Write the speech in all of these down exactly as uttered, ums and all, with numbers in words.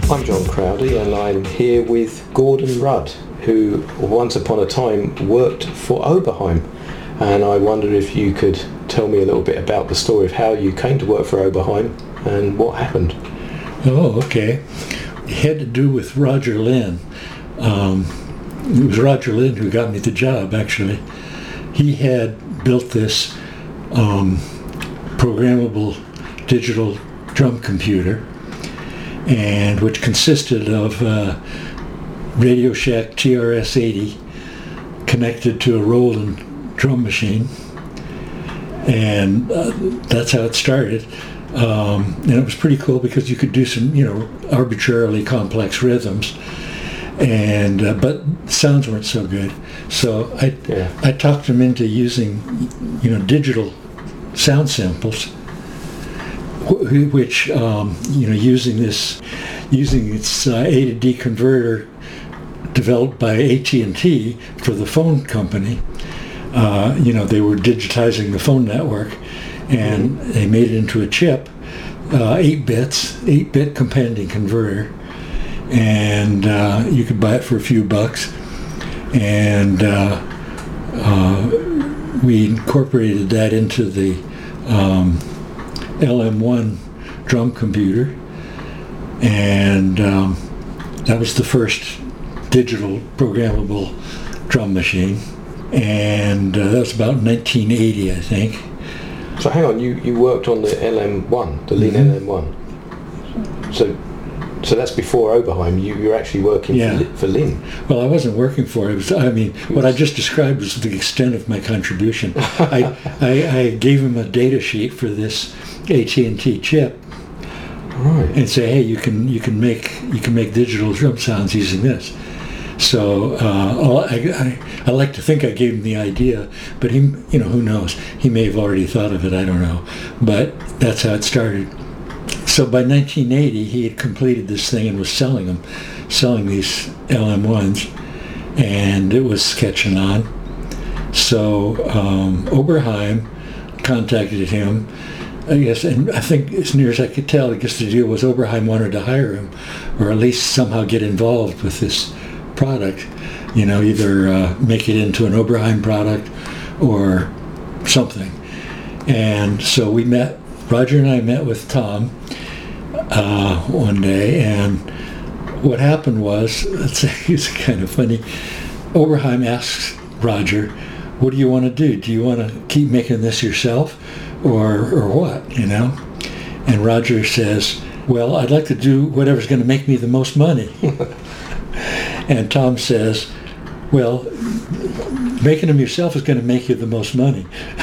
I'm John Crowdy and I'm here with Gordon Rudd, who once upon a time worked for Oberheim. And I wondered if you could tell me a little bit about the story of how you came to work for Oberheim and what happened. Oh, okay. It had to do with Roger Lynn. Um, it was Roger Lynn who got me the job, actually. He had built this um, programmable digital drum computer, and which consisted of uh, Radio Shack T R S eighty connected to a Roland drum machine, and uh, that's how it started. Um, and it was pretty cool because you could do some, you know, arbitrarily complex rhythms, and uh, but sounds weren't so good. So I yeah. I talked him into using, you know, digital sound samples, which um, you know, using this, using its uh, A to D converter developed by A T and T for the phone company. Uh, you know, they were digitizing the phone network, and they made it into a chip, uh, eight bits, eight bit companion converter, and uh, you could buy it for a few bucks, and uh, uh, we incorporated that into the um, L M one drum computer, and um, that was the first digital programmable drum machine, and uh, that was about nineteen eighty, I think. So hang on, you, you worked on the L M one, the Lean Mm-hmm. L M one. So so that's before Oberheim. You you're actually working Yeah. for, for Lean. Well, I wasn't working for it. It was, I mean, what I just described was the extent of my contribution. I, I I gave him a data sheet for this A T and T chip, Right. and say, hey, you can you can make you can make digital drum sounds using this. So uh, all, I, I I like to think I gave him the idea, but he, you know, who knows? He may have already thought of it. I don't know, but that's how it started. So by nineteen eighty, he had completed this thing and was selling them, selling these L M ones, and it was catching on. So um, Oberheim contacted him, I guess, and I think as near as I could tell, I guess the deal was Oberheim wanted to hire him, or at least somehow get involved with this product, you know, either uh, make it into an Oberheim product or something. And so we met, Roger and I met with Tom uh, one day, and what happened was, it's, it's kind of funny, Oberheim asks Roger, what do you want to do? Do you want to keep making this yourself, or or what, you know? And Roger says, well, I'd like to do whatever's going to make me the most money. And Tom says, well, making them yourself is going to make you the most money.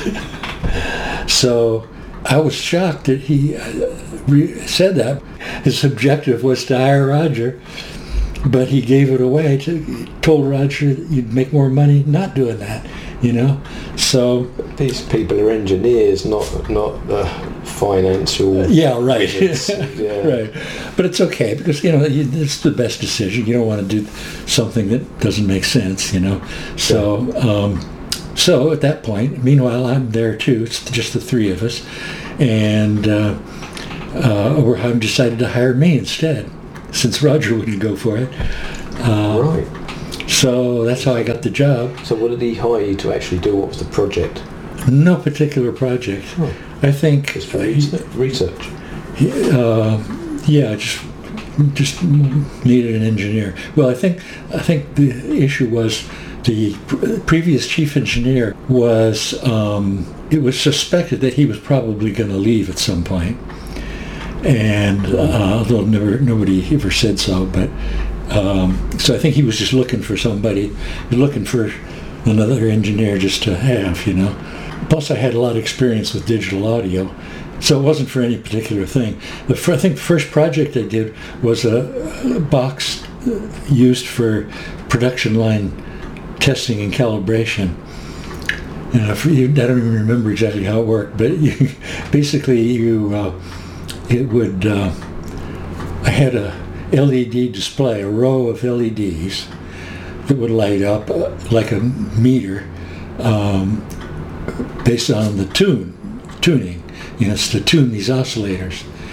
So I was shocked that he re- said that. His objective was to hire Roger, but he gave it away. To, told Roger you'd make more money not doing that, you know? So These people are engineers, not not uh, financial. yeah, right, Yeah. right. But it's okay because, you know, it's the best decision. You don't want to do something that doesn't make sense, you know. So, um, so at that point, meanwhile, I'm there too. It's just the three of us, and uh, uh, Oberheim decided to hire me instead, since Roger wouldn't go for it. Uh, Right. So that's how I got the job. So what did he hire you to actually do? What was the project? No particular project. Oh. I think. Just for research. Uh, yeah, just just needed an engineer. Well, I think I think the issue was the pr- previous chief engineer was. Um, it was suspected that he was probably going to leave at some point, and uh, although never nobody ever said so, but um, so I think he was just looking for somebody, looking for another engineer just to have, you know. Plus, I had a lot of experience with digital audio, so it wasn't for any particular thing. The f- I think the first project I did was a, a box used for production line testing and calibration. And if you, I don't even remember exactly how it worked, but you, basically you, uh, it would, uh, I had a L E D display, a row of L E Ds that would light up uh, like a meter um, based on the tune, tuning. You know, it's to tune these oscillators.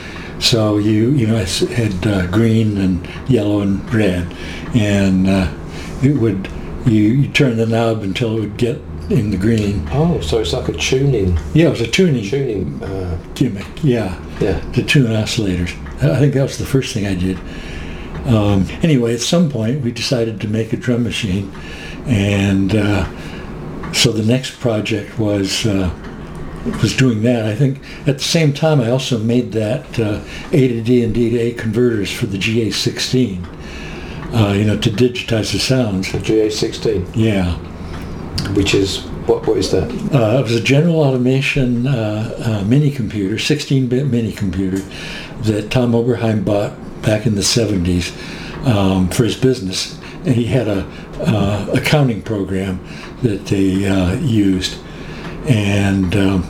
So you you know it had uh, green and yellow and red, and uh, it would you, you turn the knob until it would get in the green. Oh, so it's like a tuning. Yeah, it was a tuning tuning uh, gimmick. Yeah, yeah, to tune oscillators. I think that was the first thing I did. Um, anyway, at some point we decided to make a drum machine, and uh, so the next project was. Uh, was doing that. I think at the same time I also made that uh, A to D and D to A converters for the G A sixteen, uh, you know, to digitize the sounds. The G A sixteen? Yeah. Which is, what? what is that? Uh, it was a General Automation uh, uh, mini computer, sixteen-bit mini computer that Tom Oberheim bought back in the seventies um, for his business. And he had a uh, accounting program that they uh, used. And um,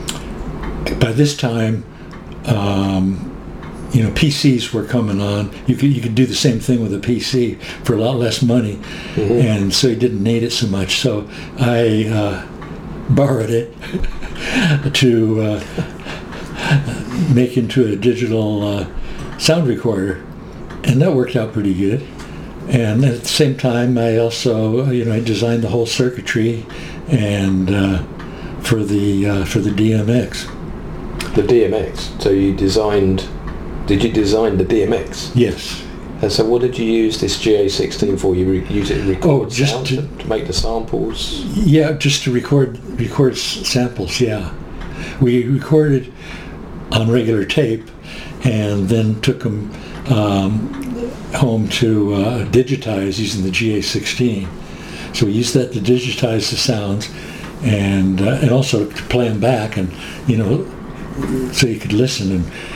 by this time, um, you know, P Cs were coming on. You could you could do the same thing with a P C for a lot less money, mm-hmm. and so you didn't need it so much. So I uh, borrowed it to uh, make into a digital uh, sound recorder, and that worked out pretty good. And at the same time, I also, you know, I designed the whole circuitry and. Uh, for the uh, for the D M X. The D M X. So you designed? Did you design the D M X? Yes. And so what did you use this G A sixteen for? You re- use it to record oh, just sound, to, to make the samples? Yeah, just to record record s- samples. Yeah, we recorded on regular tape, and then took them um, home to uh, digitize using the G A sixteen. So we used that to digitize the sounds. And uh, and also to play them back, and you know, so you could listen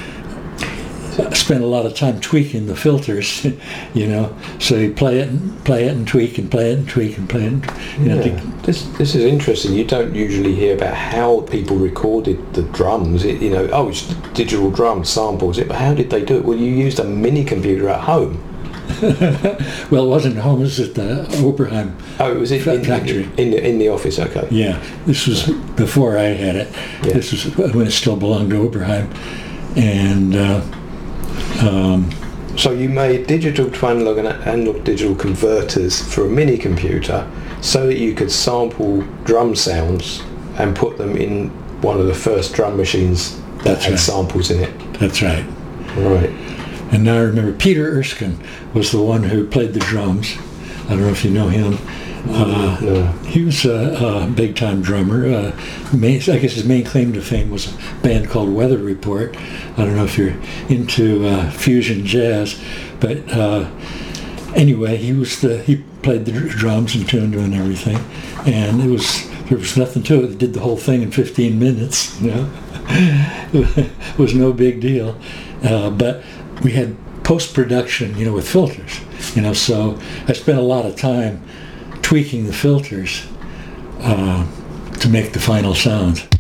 and spend a lot of time tweaking the filters, you know. So you play it and play it and tweak and play it and tweak and play it. And, you yeah. know, to, this this is interesting. You don't usually hear about how people recorded the drums. It, you know, oh, it's digital drum samples. It, but how did they do it? Well, you used a mini computer at home. Well, it wasn't at home. It was at the Oberheim oh, it was in, in, factory. In, in, the, in the office, okay. Yeah, this was before I had it. Yeah. This was when it still belonged to Oberheim. And uh, um, so you made digital to analog and analog digital converters for a mini computer so that you could sample drum sounds and put them in one of the first drum machines that That's had right. samples in it. That's right. Right. And now I remember Peter Erskine was the one who played the drums. I don't know if you know him. Uh, no. He was a, a big-time drummer. Uh, main, I guess his main claim to fame was a band called Weather Report. I don't know if you're into uh, fusion jazz, but uh, anyway, he was the he played the drums and tuned them and everything, and it was there was nothing to it. He did the whole thing in fifteen minutes. You know, it was no big deal, uh, but we had post-production, you know, with filters, you know, so I spent a lot of time tweaking the filters uh, to make the final sounds.